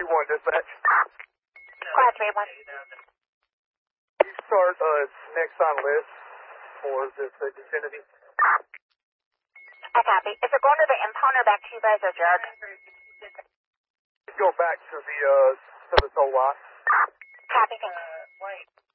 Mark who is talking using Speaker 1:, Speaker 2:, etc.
Speaker 1: 2-1 dispatch.
Speaker 2: Squad 3-1.
Speaker 1: You start next on list for this vicinity.
Speaker 2: I copy. If you're going to the impound or back to you guys or Jug?
Speaker 1: Go back to the tow lot.
Speaker 2: Copy, thanks.